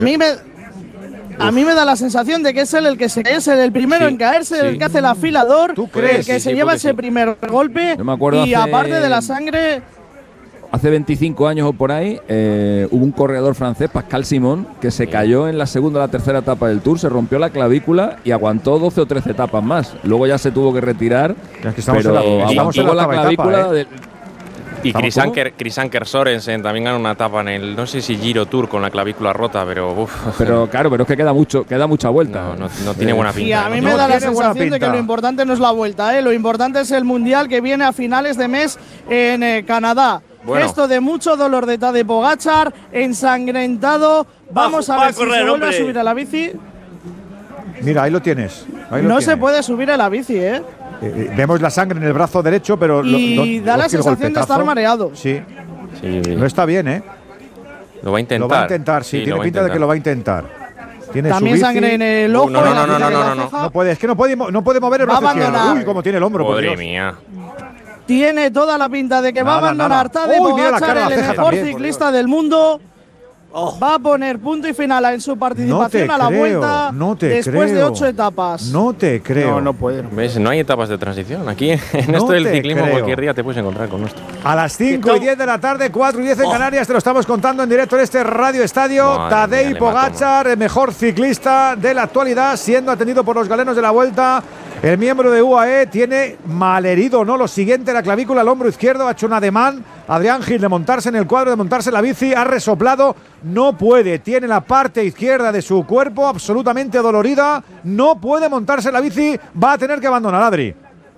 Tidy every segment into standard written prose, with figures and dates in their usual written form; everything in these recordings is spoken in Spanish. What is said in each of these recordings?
A mí me da la sensación de que es él el que se cae, es el primero en caerse, el que hace el afilador, el que se lleva ese primer golpe. Yo me acuerdo y aparte de la sangre… Hace 25 años o por ahí hubo un corredor francés, Pascal Simon, que se cayó en la segunda o la tercera etapa del Tour, se rompió la clavícula y aguantó 12 o 13 etapas más. Luego ya se tuvo que retirar, pero aguantó la clavícula Y Chris Anker Sorensen también ganó una etapa en el, no sé si Giro Tour con la clavícula rota, pero Pero claro, pero es que queda mucha vuelta. No tiene buena pinta. Y a mí me da la sensación de que lo importante no es la vuelta, lo importante es el Mundial que viene a finales de mes en Canadá. Bueno. Gesto de mucho dolor de Tadej Pogačar, ensangrentado. Vamos a ver si se vuelve a subir a la bici. Mira, ahí lo tienes. No se puede subir a la bici, vemos la sangre en el brazo derecho, pero… Y da la sensación de estar mareado. Sí. No está bien, Lo va a intentar. Lo va a intentar, sí. Tiene pinta de que lo va a intentar. Tiene también su bici. Sangre en el ojo. No puede, es que no puede mover el brazo izquierdo. Uy, cómo tiene el hombro. Madre mía. Tiene toda la pinta de que va a abandonar Tadej Pogačar, el mejor ciclista del mundo. Va a poner punto y final en su participación a la vuelta después de 8 etapas. No te creo. No puede. ¿Ves? No hay etapas de transición. Aquí en esto del ciclismo cualquier día te puedes encontrar con esto. A las 5:10 de la tarde, 4:10 en Canarias, te lo estamos contando en directo en este Radio Estadio. Tadej Pogačar, el mejor ciclista de la actualidad, siendo atendido por los galenos de la Vuelta. El miembro de UAE tiene malherido, ¿no? Lo siguiente, la clavícula, el hombro izquierdo, ha hecho un ademán. Adrián Gil de montarse en el cuadro, de montarse en la bici, ha resoplado, no puede. Tiene la parte izquierda de su cuerpo absolutamente dolorida, no puede montarse en la bici, va a tener que abandonar, Adri.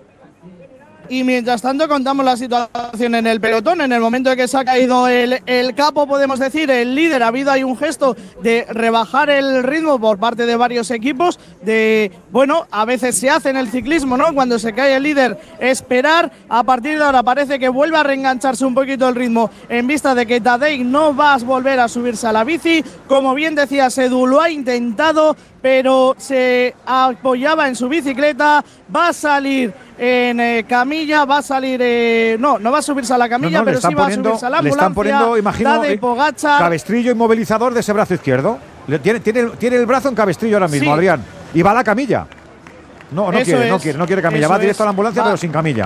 Y mientras tanto contamos la situación en el pelotón. En el momento en que se ha caído el capo, podemos decir, el líder, ha habido ahí un gesto de rebajar el ritmo por parte de varios equipos. A veces se hace en el ciclismo, ¿no? Cuando se cae el líder, esperar. A partir de ahora parece que vuelve a reengancharse un poquito el ritmo en vista de que Tadej no va a volver a subirse a la bici. Como bien decía Sedu, lo ha intentado, pero se apoyaba en su bicicleta. Va a salir en camilla, va a salir… no va a subirse a la camilla, pero sí va a subirse a la ambulancia. Le están poniendo, imagino, Pogačar, cabestrillo inmovilizador de ese brazo izquierdo. Tiene el brazo en cabestrillo ahora mismo, Adrián. Y va a la camilla. No quiere camilla. Va directo a la ambulancia, pero sin camilla.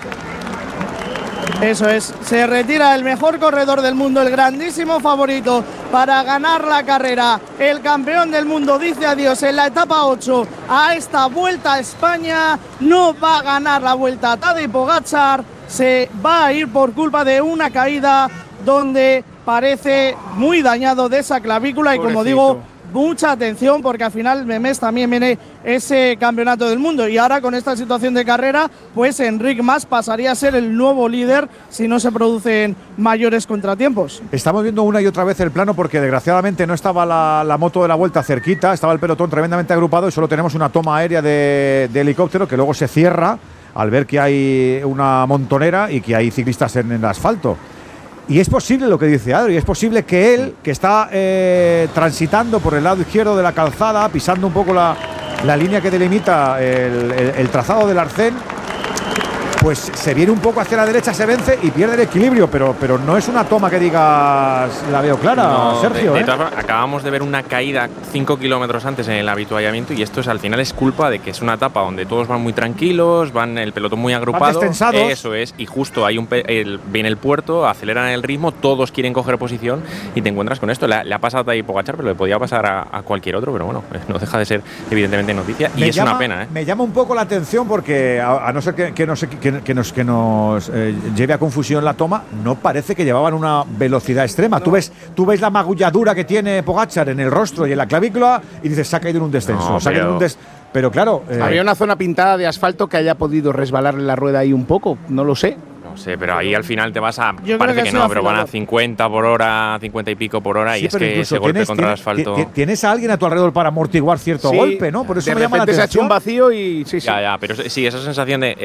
Eso es, se retira el mejor corredor del mundo, el grandísimo favorito para ganar la carrera. El campeón del mundo dice adiós en la etapa 8 a esta Vuelta a España. No va a ganar la Vuelta Tadej Pogačar, se va a ir por culpa de una caída donde parece muy dañado de esa clavícula. Y como digo, mucha atención porque al final de mes también viene ese campeonato del mundo y ahora con esta situación de carrera pues Enric Mas pasaría a ser el nuevo líder si no se producen mayores contratiempos. Estamos viendo una y otra vez el plano porque desgraciadamente no estaba la moto de la Vuelta cerquita, estaba el pelotón tremendamente agrupado y solo tenemos una toma aérea de helicóptero que luego se cierra al ver que hay una montonera y que hay ciclistas en el asfalto. Y es posible lo que dice Adri, es posible que él, que está transitando por el lado izquierdo de la calzada, pisando un poco la línea que delimita el trazado del arcén, pues se viene un poco hacia la derecha, se vence y pierde el equilibrio, pero no es una toma que digas la veo clara, Sergio. Acabamos de ver una caída 5 kilómetros antes en el avituallamiento y esto al final es culpa de que es una etapa donde todos van muy tranquilos, van el pelotón muy agrupado. Eso es, y justo hay viene el puerto, aceleran el ritmo, todos quieren coger posición y te encuentras con esto. Le ha pasado a Tadej Pogačar, pero le podía pasar a cualquier otro, pero bueno, no deja de ser evidentemente noticia y es una pena. Me llama un poco la atención porque a no ser que nos lleve a confusión la toma, no parece que llevaban una velocidad extrema. Tú ves la magulladura que tiene Pogačar en el rostro y en la clavícula y dices, se ha caído en un descenso. Pero claro… había una zona pintada de asfalto que haya podido resbalarle la rueda ahí un poco, no lo sé. No sé, pero ahí al final te vas a… Parece que no, pero van a 50 por hora, 50 y pico por hora, sí, y es que ese golpe contra el asfalto… Tienes a alguien a tu alrededor para amortiguar cierto golpe, ¿no? Por eso me llama la atención. Se ha hecho un vacío y… Sí. Ya, pero sí, esa sensación de…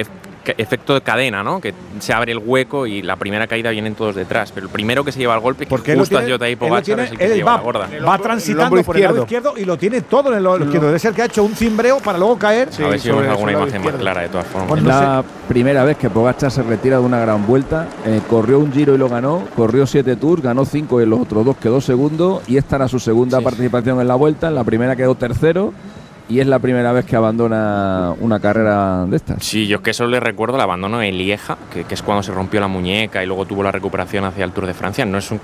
efecto de cadena, ¿no? Que se abre el hueco y la primera caída vienen todos detrás. Pero el primero que se lleva el golpe, porque justo a Jota y Pogačar, es el que se lleva la gorda. Va transitando por el lado izquierdo y lo tiene todo en el lado izquierdo. Debe ser que ha hecho un cimbreo para luego caer. A ver si vemos alguna imagen más clara de todas formas. Es la primera vez que Pogačar se retira de una gran vuelta. Corrió un Giro y lo ganó. Corrió 7 Tours, ganó 5 y en los otros 2 quedó segundo. Y esta era su segunda participación en la vuelta. En la primera quedó tercero. Y es la primera vez que abandona una carrera de estas. Sí, yo es que solo le recuerdo el abandono en Lieja, que es cuando se rompió la muñeca y luego tuvo la recuperación hacia el Tour de Francia. No es